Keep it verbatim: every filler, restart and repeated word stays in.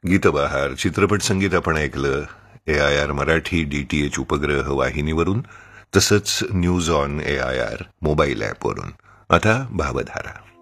गीतबहार चित्रपट संगीत आपण ऐकलं ए आय आर मराठी डीटीएच उपग्रह वाहिनीवरून, तसंच news on A I R mobile ॲपवरून. आता भावधारा.